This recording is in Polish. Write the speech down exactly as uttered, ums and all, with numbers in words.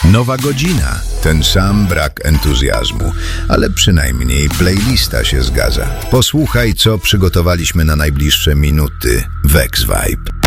Nowa godzina, ten sam brak entuzjazmu, ale przynajmniej playlista się zgadza. Posłuchaj, co przygotowaliśmy na najbliższe minuty w X-Vibe.